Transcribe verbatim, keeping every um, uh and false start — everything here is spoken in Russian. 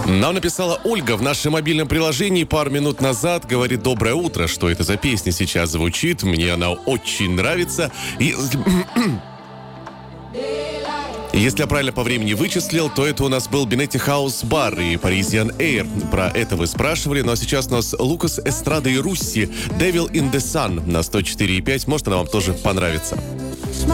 Нам написала Ольга в нашем мобильном приложении пару минут назад. Говорит: доброе утро, что это за песня сейчас звучит. Мне она очень нравится. И... Если я правильно по времени вычислил, то это у нас был Benetti House Bar и Parisian Air. Про это вы спрашивали. Ну а сейчас у нас Лукас Эстрада и Русси, Devil in the Sun на сто четыре и пять. Может, она вам тоже понравится.